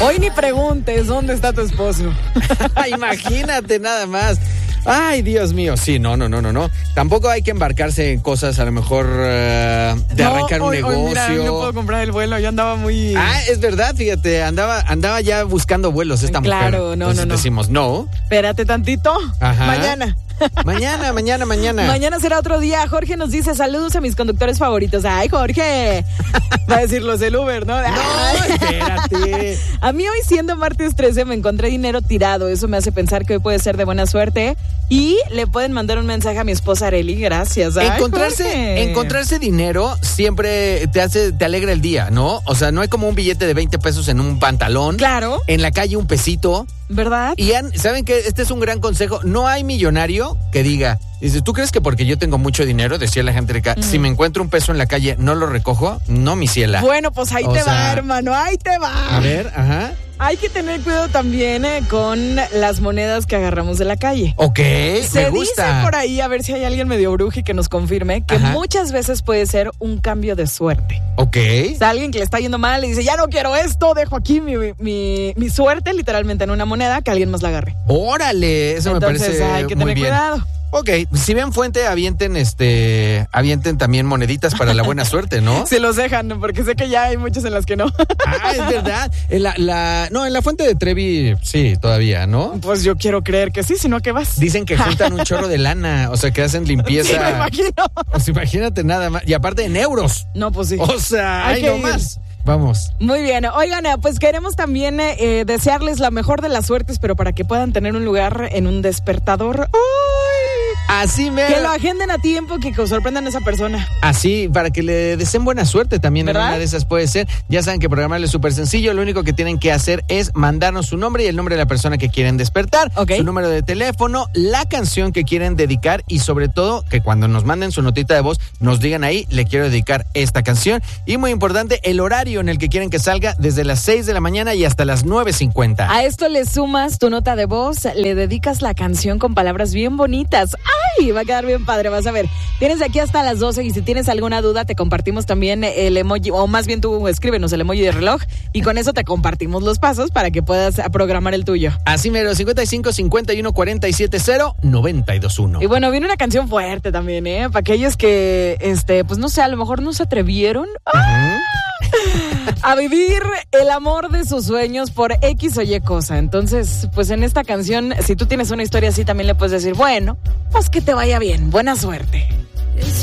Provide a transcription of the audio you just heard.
Hoy ni preguntes dónde está tu esposo. Imagínate nada más. Ay, Dios mío. Sí, no. Tampoco hay que embarcarse en cosas a lo mejor de arrancar un negocio. Mira, no puedo comprar el vuelo, yo andaba muy... Es verdad, fíjate, andaba ya buscando vuelos esta mujer. Claro, no. Decimos, no. Espérate tantito. Ajá. Mañana. Mañana será otro día. Jorge nos dice, saludos a mis conductores favoritos. Ay, Jorge. Va a decir los del Uber, ¿no? No, espérate. A mí hoy, siendo martes 13, me encontré dinero tirado. Eso me hace pensar que hoy puede ser de buena suerte. Y le pueden mandar un mensaje a mi esposa Arely. Gracias. Ay, encontrarse dinero siempre te alegra el día, ¿no? O sea, no hay como un billete de 20 pesos en un pantalón. Claro. En la calle un pesito. ¿Verdad? Y ¿saben qué? Este es un gran consejo. No hay millonario que diga, dice, ¿tú crees que porque yo tengo mucho dinero, decía la gente de acá, si me encuentro un peso en la calle, no lo recojo? No, mi ciela. Bueno, pues ahí te va, hermano, ahí te va. A ver, ajá. Hay que tener cuidado también con las monedas que agarramos de la calle. Ok, me gusta. Se dice por ahí, a ver si hay alguien medio brujo y que nos confirme, que muchas veces puede ser un cambio de suerte. Ok. O sea, alguien que le está yendo mal y dice, ya no quiero esto, dejo aquí mi suerte, literalmente en una moneda, que alguien más la agarre. ¡Órale! Eso entonces, me parece hay que muy tener bien. Cuidado. Ok, si ven fuente, avienten también moneditas para la buena suerte, ¿no? Se los dejan, porque sé que ya hay muchos en las que no. Es verdad. En la fuente de Trevi, sí, todavía, ¿no? Pues yo quiero creer que sí, si no, ¿qué vas? Dicen que juntan un chorro de lana, o sea, que hacen limpieza. Sí, me imagino. O sea, imagínate nada más. Y aparte en euros. No, pues sí. O sea, hay no más. Vamos. Muy bien. Oigan, pues queremos también desearles la mejor de las suertes, pero para que puedan tener un lugar en un despertador. ¡Uy! Así que lo agenden a tiempo, que sorprendan a esa persona. Así, para que le deseen buena suerte también. ¿Verdad? En una de esas puede ser. Ya saben que programarle es súper sencillo. Lo único que tienen que hacer es mandarnos su nombre y el nombre de la persona que quieren despertar. Okay. Su número de teléfono, la canción que quieren dedicar y sobre todo que cuando nos manden su notita de voz nos digan ahí, le quiero dedicar esta canción. Y muy importante, el horario en el que quieren que salga, desde las 6 de la mañana y hasta las 9:50. A esto le sumas tu nota de voz, le dedicas la canción con palabras bien bonitas. ¡Ay! Va a quedar bien padre, vas a ver. Tienes de aquí hasta las 12 y si tienes alguna duda te compartimos también el emoji, o más bien tú escríbenos el emoji de reloj y con eso te compartimos los pasos para que puedas programar el tuyo. Así mero, 55 51 47 0 92 1. Y bueno, viene una canción fuerte también, para aquellos que, pues no sé, a lo mejor no se atrevieron a vivir el amor de sus sueños por X o Y cosa. Entonces, pues en esta canción, si tú tienes una historia así, también le puedes decir, bueno, pues que te vaya bien, buena suerte.